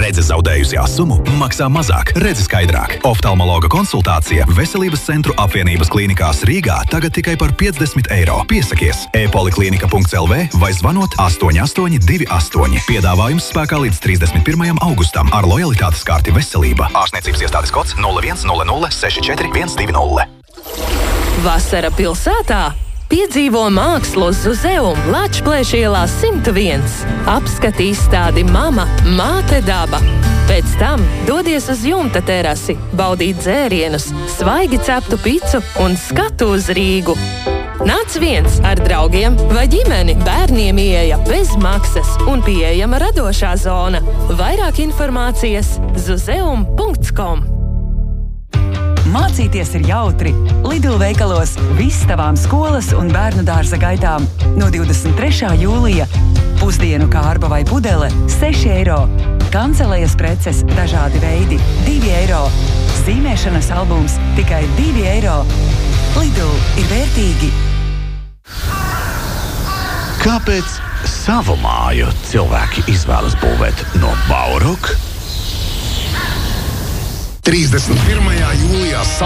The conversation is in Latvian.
Redzes zaudējusi asumu maksā mazāk, redzi skaidrāk. Oftalmologa konsultācija Veselības centru apvienības klīnikās Rīgā tagad tikai par 50 eiro. Piesakies e-poliklinika.lv vai zvanot 8828. Piedāvājums spēkā līdz 31. augustam ar lojalitātes karti Veselība. Ārstniecības iestādes kods 0100 64 120. Vasara pilsētā? Piedzīvo mākslu Zuzeum Lačplēša ielā 101. Apskati izstādi Mama, Māte daba. Pēc tam dodies uz jumta terasi, baudīt dzērienus, svaigi ceptu picu un skatu uz Rīgu. Nāc viens ar draugiem vai ģimeni, bērniem ieeja bez maksas un pieejama radošā zona. Vairāk informācijas zuzeum.com. Mācīties ir jautri. Lidl veikalos viss tavām skolas un bērnu dārza gaitām. No 23. jūlija pusdienu kārba vai pudele 6 eiro. Kancelejas preces dažādi veidi 2 eiro. Zīmēšanas albums tikai 2 eiro. Lidl ir vērtīgi. Kāpēc savu māju cilvēki izvēlas būvēt no Bauroka? 31. jūlijā